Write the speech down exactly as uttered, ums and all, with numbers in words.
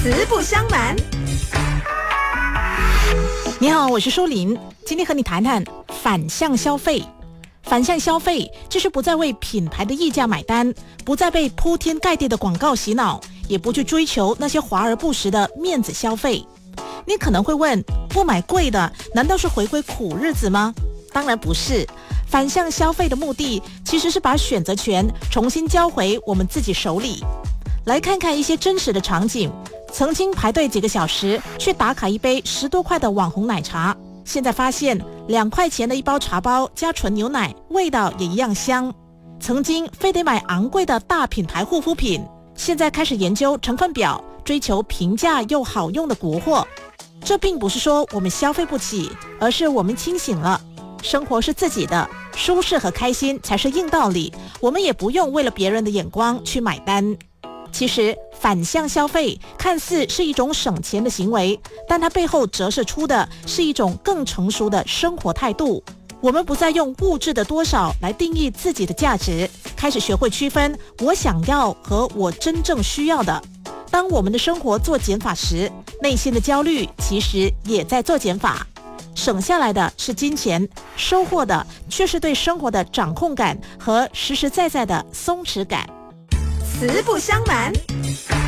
实不相瞒。 你好，我是舒琳，今天和你谈谈反向消费。反向消费就是不再为品牌的溢价买单，不再被铺天盖地的广告洗脑，也不去追求那些华而不实的面子消费。你可能会问，不买贵的难道是回归苦日子吗？当然不是。反向消费的目的其实是把选择权重新交回我们自己手里。来看看一些真实的场景，曾经排队几个小时去打卡一杯十多块的网红奶茶，现在发现两块钱的一包茶包加纯牛奶，味道也一样香。曾经非得买昂贵的大品牌护肤品，现在开始研究成分表，追求平价又好用的国货。这并不是说我们消费不起，而是我们清醒了，生活是自己的，舒适和开心才是硬道理，我们也不用为了别人的眼光去买单。其实反向消费看似是一种省钱的行为，但它背后折射出的是一种更成熟的生活态度。我们不再用物质的多少来定义自己的价值，开始学会区分我想要和我真正需要的。当我们的生活做减法时，内心的焦虑其实也在做减法。省下来的是金钱，收获的却是对生活的掌控感和实实在在的松弛感。 实不相瞒。